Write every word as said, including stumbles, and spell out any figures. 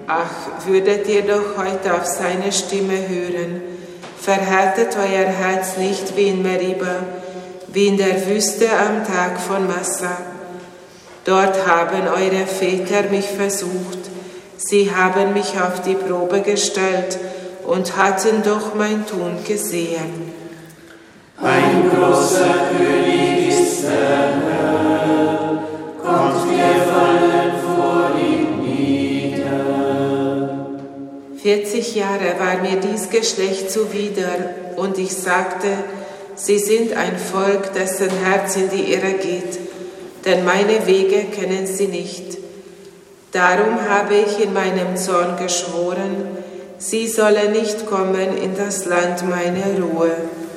Ach, würdet ihr doch heute auf seine Stimme hören, verhärtet euer Herz nicht wie in Meriba, wie in der Wüste am Tag von Massa. Dort haben eure Väter mich versucht, sie haben mich auf die Probe gestellt und hatten doch mein Tun gesehen. Ein großer König ist der Herr, kommt, wir fallen vor ihm nieder. Vierzig Jahre war mir dies Geschlecht zuwider, und ich sagte, sie sind ein Volk, dessen Herz in die Irre geht, denn meine Wege kennen sie nicht. Darum habe ich in meinem Zorn geschworen, sie sollen nicht kommen in das Land meiner Ruhe.